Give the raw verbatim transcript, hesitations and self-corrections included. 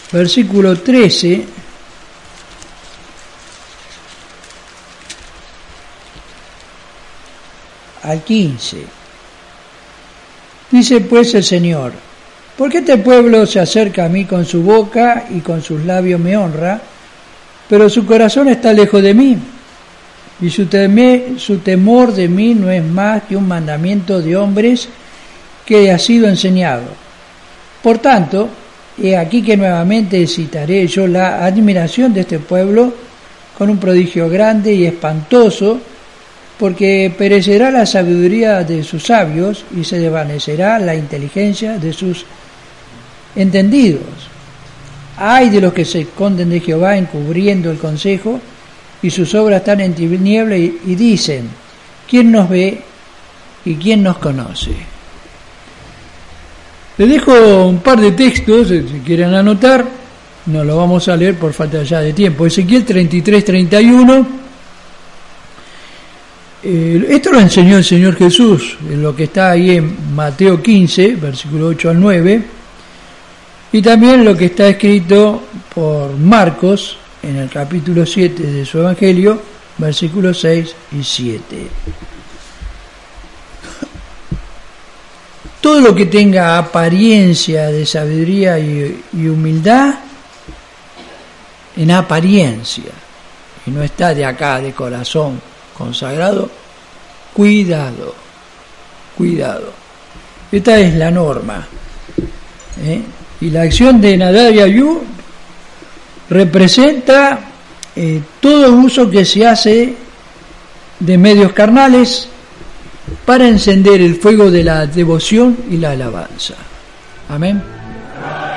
versículo trece, al quince. Dice pues el Señor: ¿por qué este pueblo se acerca a mí con su boca y con sus labios me honra, pero su corazón está lejos de mí? Y su, teme, su temor de mí no es más que un mandamiento de hombres que ha sido enseñado. Por tanto, he aquí que nuevamente citaré yo la admiración de este pueblo con un prodigio grande y espantoso, porque perecerá la sabiduría de sus sabios y se desvanecerá la inteligencia de sus entendidos. Ay de los que se esconden de Jehová encubriendo el consejo, y sus obras están en tiniebla, y, y dicen: ¿quién nos ve y quién nos conoce? Les dejo un par de textos, si quieren anotar, no lo vamos a leer por falta ya de tiempo. Ezequiel treinta y tres, treinta y uno. Eh, esto lo enseñó el Señor Jesús, en lo que está ahí en Mateo quince, versículo ocho al nueve, y también lo que está escrito por Marcos en el capítulo siete de su Evangelio, versículos seis y siete. Todo lo que tenga apariencia de sabiduría y, y humildad, en apariencia, y no está de acá, de corazón consagrado, cuidado, cuidado. Esta es la norma. ¿eh? Y la acción de Nadab y Abiú representa eh, todo uso que se hace de medios carnales para encender el fuego de la devoción y la alabanza. Amén.